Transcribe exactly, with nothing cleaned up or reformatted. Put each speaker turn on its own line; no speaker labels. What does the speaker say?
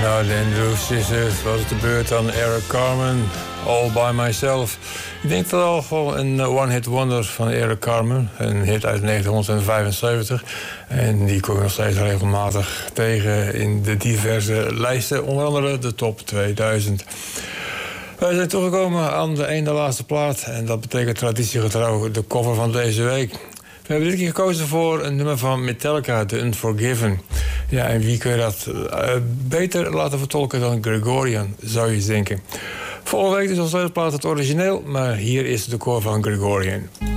Nou, de Andrews Sisters was het de beurt aan Eric Carmen, All By Myself. Ik denk dat al gewoon een one-hit wonder van Eric Carmen, een hit uit negentien vijfenzeventig. En die kom je nog steeds regelmatig tegen in de diverse lijsten, onder andere de top tweeduizend. Wij zijn toegekomen aan de ene laatste plaat en dat betekent traditiegetrouw de cover van deze week. We hebben dit keer gekozen voor een nummer van Metallica, The Unforgiven. Ja, en wie kun je dat uh, beter laten vertolken dan Gregorian, zou je denken. Volgende week is ons tweede plaat het origineel, maar hier is de koor van Gregorian.